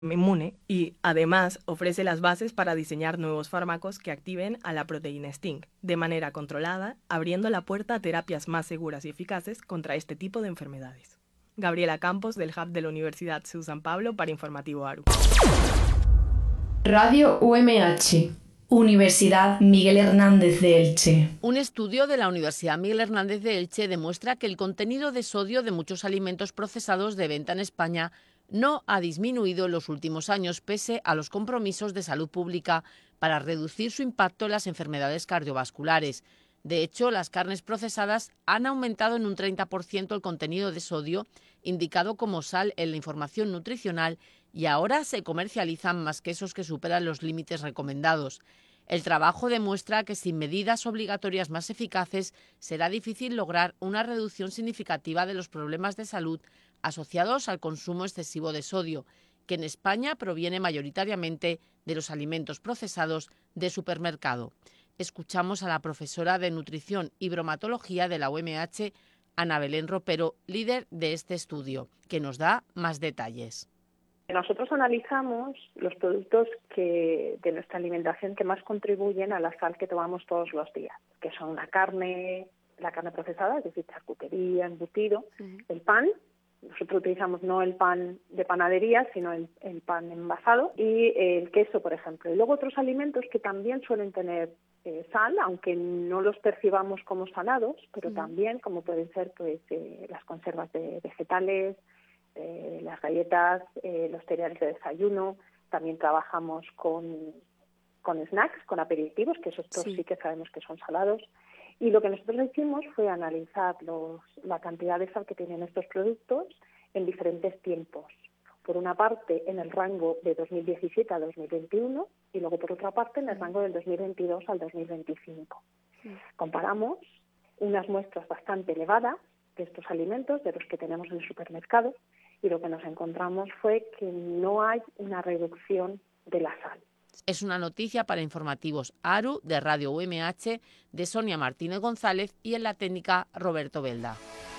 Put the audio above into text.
inmune y, además, ofrece las bases para diseñar nuevos fármacos que activen a la proteína STING de manera controlada, abriendo la puerta a terapias más seguras y eficaces contra este tipo de enfermedades. Gabriela Campos, del Hub de la Universidad CEU San Pablo, para Informativo ARU. Radio UMH, Universidad Miguel Hernández de Elche. Un estudio de la Universidad Miguel Hernández de Elche demuestra que el contenido de sodio de muchos alimentos procesados de venta en España no ha disminuido en los últimos años pese a los compromisos de salud pública para reducir su impacto en las enfermedades cardiovasculares. De hecho, las carnes procesadas han aumentado en un 30% el contenido de sodio indicado como sal en la información nutricional y ahora se comercializan más quesos que superan los límites recomendados. El trabajo demuestra que sin medidas obligatorias más eficaces será difícil lograr una reducción significativa de los problemas de salud asociados al consumo excesivo de sodio, que en España proviene mayoritariamente de los alimentos procesados de supermercado. Escuchamos a la profesora de Nutrición y Bromatología de la UMH, Ana Belén Ropero, líder de este estudio, que nos da más detalles. Nosotros analizamos los productos de nuestra alimentación que más contribuyen a la sal que tomamos todos los días, que son la carne procesada, es decir, charcutería, embutido, el pan. Nosotros utilizamos no el pan de panadería, sino el pan envasado y el queso, por ejemplo. Y luego otros alimentos que también suelen tener sal, aunque no los percibamos como salados, pero también, como pueden ser las conservas de vegetales, las galletas, los cereales de desayuno. También trabajamos con snacks, con aperitivos, que esos sí que sabemos que son salados. Y lo que nosotros hicimos fue analizar la cantidad de sal que tienen estos productos en diferentes tiempos. Por una parte, en el rango de 2017 a 2021 y luego, por otra parte, en el rango del 2022 al 2025. Comparamos unas muestras bastante elevadas de estos alimentos, de los que tenemos en el supermercado, y lo que nos encontramos fue que no hay una reducción de la sal. Es una noticia para Informativos ARU de Radio UMH de Sonia Martínez González y en la técnica Roberto Belda.